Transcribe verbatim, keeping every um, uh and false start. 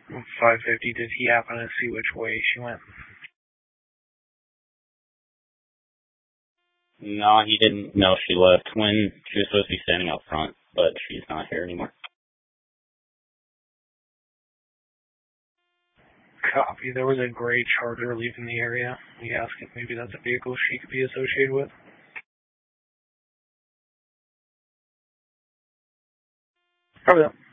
five fifty, did he happen to see which way she went? No, he didn't know she left when she was supposed to be standing out front, but she's not here anymore. Copy. There was a gray Charger leaving the area. We asked if maybe that's a vehicle she could be associated with. Probably not.